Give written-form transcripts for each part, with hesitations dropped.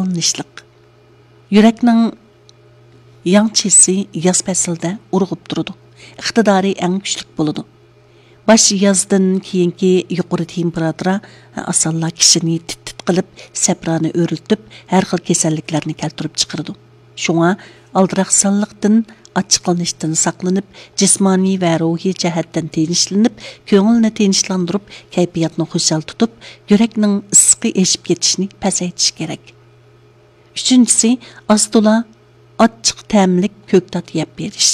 saqlanışlıq. Yürekning yançisi yaz pasilda urg'ib turadi. Iqtidori eng kuchli bo'ladi. Baş yazdan keyingi yuqori temperatura asalla kishini tit qilib, saprani o'riltib, har xil kasalliklarni keltirib chiqaradi. Shunga aldiroq sonliqdan ochiqlanishdan saqlanib, jismoniy va ruhiy jihatdan tinchlanib, ko'ngilni tinchlantirib, kayfiyatni xushal tutib, yurakning issiqi eshib ketishini pasaytish kerak. Uchinchisi, astola ochiq ta'mlik ko'ktat yeb berish.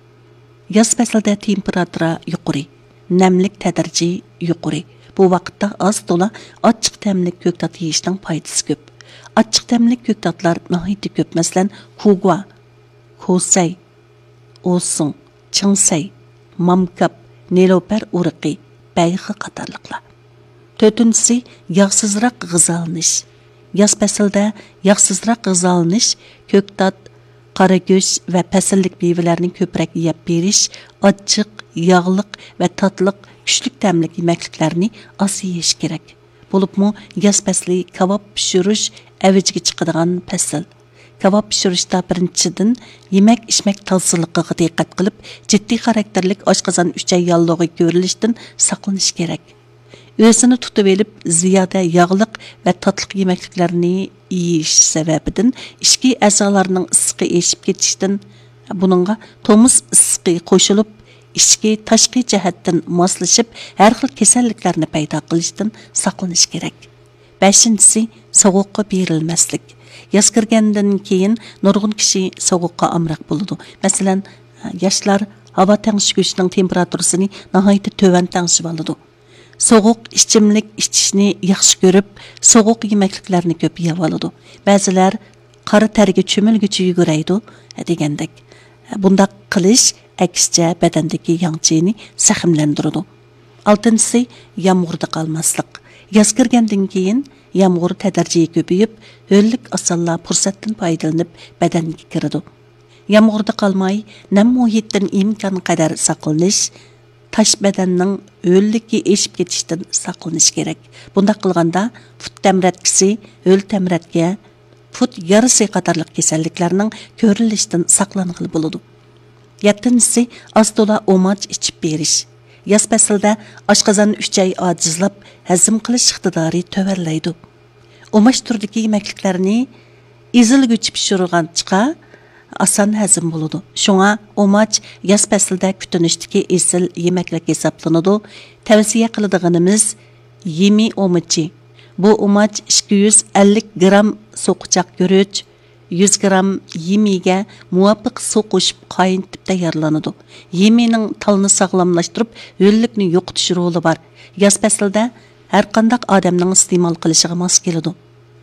Yoz faslida temperatura yuqori, namlik tadriji yuqori. Bu vaqtda astola ochiq ta'mlik ko'ktat yeyishning foydasi ko'p. Ochiq ta'mlik ko'ktatlar nihoyatda ko'p, masalan, kugwa, kosay, osun, chingsay, mamkap, neloper urqi, bayxi qatorliqlar. To'rtinchisi, yog'sizroq g'izalanish. Yoz faslida yog'sizroq g'izalanish, ko'ktat, qara go'sht va pasillik meyvelarni ko'proq yeb berish, ochiq, yog'liq va tatliq, kuchli ta'mlik yemakliklarni oz yeyish kerak. Bo'libmi, yoz fasli kabob pishirish avijiga chiqadigan fasl. Kabob pishirishda birinchidan yemak-ichmak tozaligiga diqqat qilib, jiddiy xarakterlik oshqozon uchay yallig'i ko'rilishdan saqlanish kerak. O'zini tutib elib, ziyoda yog'liq va tatliq yemakliklarni yeyish sababidan ichki a'zolarning issiqi eshib ketishdan, buningga tomuz issiqi qo'shilib, ichki tashqi jihatdan moslashib, har xil kasalliklarni paydo qilishdan saqlanish kerak. 5-si sovuqqa berilmaslik. Yoz kirgandan keyin nurg'un kishi sovuqqa amroq bo'ladi. Masalan, yoshlar havo tengishguchining temperaturasini nihoyatda to'van tengishib oladi. Soğuq ichimlik ichishni yaxshi ko'rib, soğuq yemakliklarni ko'p yeb oladi. Ba'zilar qora targa cho'milguchi yuguraydi degandek. Bunda qilish aksicha badandagi yongchini sahmlantiradi. 6-si yomg'irda qolmaslik. Yoz kirgandan keyin yomg'ir tadrijiy ko'payib, ho'llik asalla fursatdan foydalanib badanga kiradi. Yomg'irda qolmay, nam muhitdan imkon qadar saqlanish, taş bedenning o'lligi eshib ketishdan saqlanish kerak. Bunda qilganda fut tamratkisi, o'l tamratga, fut yarisi qatorliq kasalliklarning ko'rilishdan saqlanqili bo'ladi. 7-si astola omach ichib berish. Yoz faslida oshqozon uchay ojizlab, hazm qilish iqtidori to'varlaydi. Omach turdagi yemakliklarni ezilguchi pishirgancha asan hazm bo'ladi. Shunga omach yoz faslida kutinishdagi esil yemaklik hisoblanadi. Tavsiya qiladiganimiz yemi omachi. Bu omach 250 gram so'qichaq guruch, 100 gram yemiga muvofiq suv qo'shib qaynatib tayyorlanadi. Yemining talni sog'lomlashtirib, ho'llikni yo'qotish roli bor. Yoz faslida har qanday odamning iste'mol qilishiga mos keladi.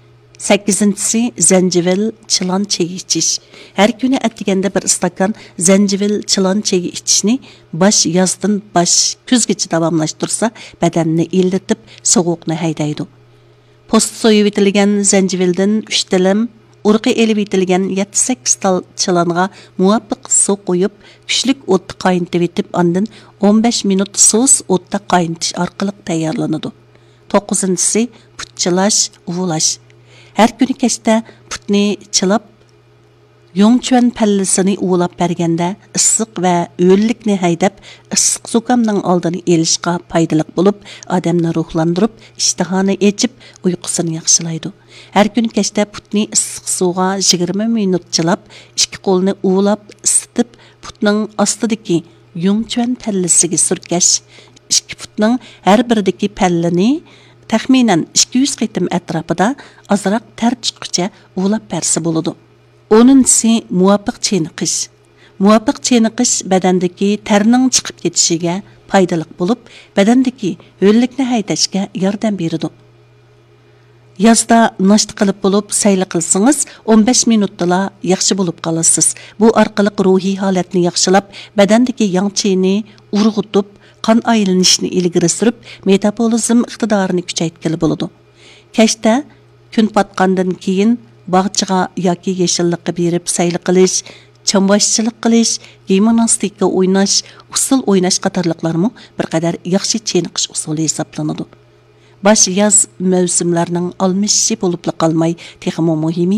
8-si zanjivil chilan chayi ichish. Har kuni atiganda bir stakan zanjivil chilan chayi ichishni bosh yozdan bosh kuzgacha davomlashtirsa, badanni illatib, sovuqni haydaydi. Post so'yib etilgan zanjivildan 3 tilim, urqi elib etilgan 7-8 tal chilanga muvofiq suv qo'yib, kuchlik o'tda qaynatib etib, ondan 15 minut so'z o'tda qaynatish orqali tayyorlanadi. 9-si putchilash, uvulash. Her kuni kechda putni chilab, yo'ngchuan pallisini uvlab berganda issiq va o'llikni haydab, issiq zukamning oldini elishga foydali bo'lib, odamni ruhlantirib, ishtihani echib, uyqusini yaxshilaydi. Her kuni kechda putni issiq suvga 20 minut chilab, ikki qo'lni uvlab, isitib, putning ostidagi yo'ngchuan pallisiga surkash. Ikki putning har biridagi pallini taxminan 200 qitim atrofida azroq ter chiqqicha uvlab bersa bo'ladi. 10-si muvofiq cheniqish. Muvofiq cheniqish badandagi terning chiqib ketishiga foydali bo'lib, badandagi ho'llikni haydashga yordam beradi. Yozda nashta qilib bo'lib, sayli qilsangiz 15 minutda yaxshi bo'lib qolasiz. Bu orqali ruhiy holatni yaxshilab, badandagi yongchini urg'utib, qon aylanishini ilgari surib, metabolizm iqtidorini kuchaytirgili bo'ladi. Kechda kun patqandan keyin bog'chaga yoki yeshillikqa berib sayli qilish, chamboshchilik qilish, gimnastika o'ynash, usul o'ynash qatorliqlarmi bir qadar yaxshi cheniqish usuli hisoblanadi. Baş yaz mavsumlarining almishishi bo'lib qolmay, texmo muhimi